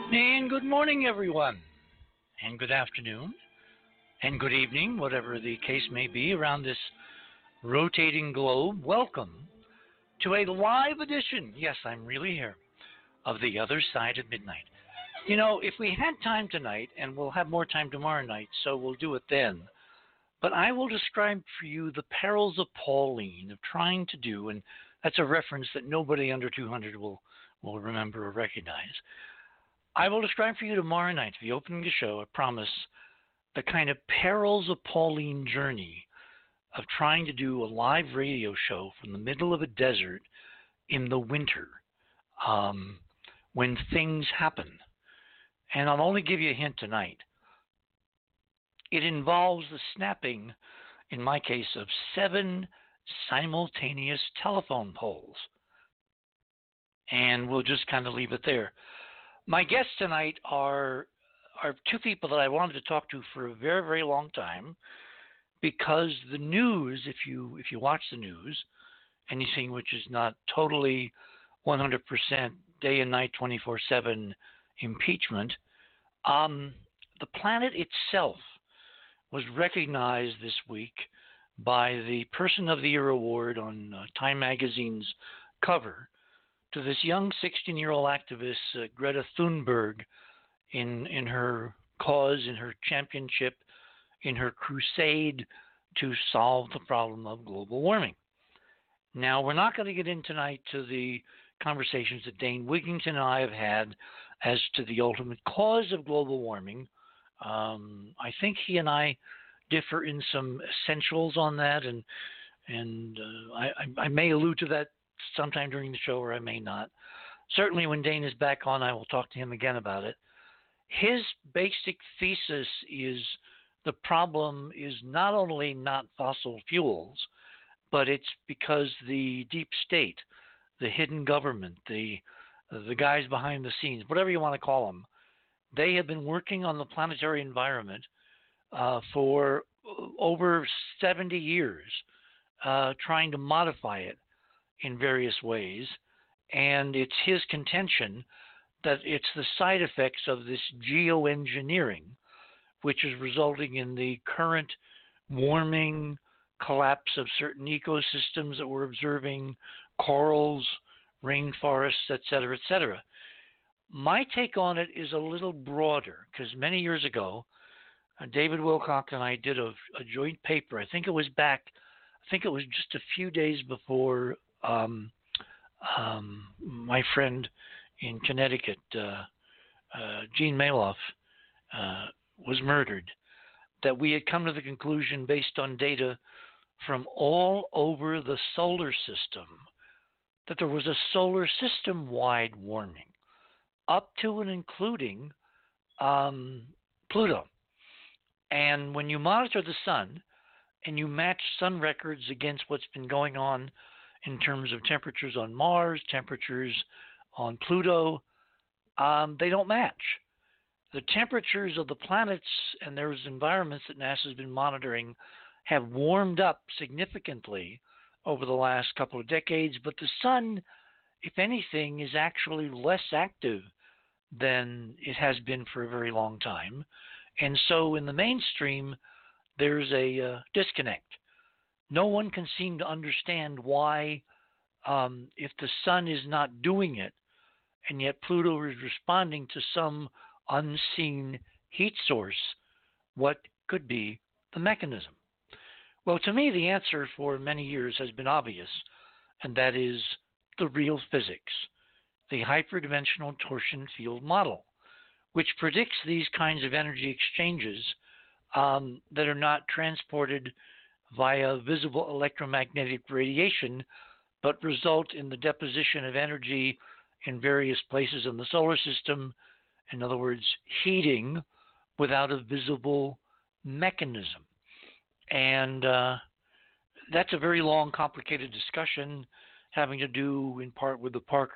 And good morning, everyone, and good afternoon, and good evening, whatever the case may be around this rotating globe. Welcome to a live edition, yes, I'm really here, of The Other Side of Midnight. You know, if we had time tonight, and we'll have more time tomorrow night, so we'll do it then, but I will describe for you the perils of Pauline, of trying to do, and that's a reference that nobody under 200 will remember or recognize. I will describe for you tomorrow night, the opening of the show, I promise, the kind of perils of Pauline journey of trying to do a live radio show from the middle of a desert in the winter when things happen. And I'll only give you a hint tonight. It involves the snapping, in my case, of 7 simultaneous telephone poles. And we'll just kind of leave it there. My guests tonight are two people that I wanted to talk to for a very, very long time, because the news, if you watch the news, anything which is not totally 100% day and night 24/7 impeachment, the planet itself was recognized this week by the Person of the Year award on Time magazine's cover to this young 16-year-old activist, Greta Thunberg, in her cause, in her championship, in her crusade to solve the problem of global warming. Now, we're not going to get in tonight to the conversations that Dane Wigington and I have had as to the ultimate cause of global warming. I think he and I differ in some essentials on that, and I may allude to that sometime during the show, or I may not. Certainly when Dane is back on, I will talk to him again about it. His basic thesis is the problem is not only not fossil fuels, but it's because the deep state, the hidden government, the guys behind the scenes, whatever you want to call them, they have been working on the planetary environment for over 70 years, trying to modify it in various ways, and it's his contention that it's the side effects of this geoengineering which is resulting in the current warming, collapse of certain ecosystems that we're observing, corals, rainforests, et cetera, et cetera. My take on it is a little broader, because many years ago, David Wilcock and I did a joint paper. I think it was just a few days before my friend in Connecticut, Gene Mailoff, was murdered, that we had come to the conclusion, based on data from all over the solar system, that there was a solar system-wide warming, up to and including Pluto. And when you monitor the sun and you match sun records against what's been going on in terms of temperatures on Mars, temperatures on Pluto, they don't match. The temperatures of the planets and their environments that NASA has been monitoring have warmed up significantly over the last couple of decades, but the sun, if anything, is actually less active than it has been for a very long time. And so in the mainstream, there's a disconnect. No one can seem to understand why, if the sun is not doing it, and yet Pluto is responding to some unseen heat source, what could be the mechanism? Well, to me, the answer for many years has been obvious, and that is the real physics, the hyperdimensional torsion field model, which predicts these kinds of energy exchanges that are not transported via visible electromagnetic radiation, but result in the deposition of energy in various places in the solar system. In other words, heating without a visible mechanism. And that's a very long, complicated discussion having to do in part with the Parker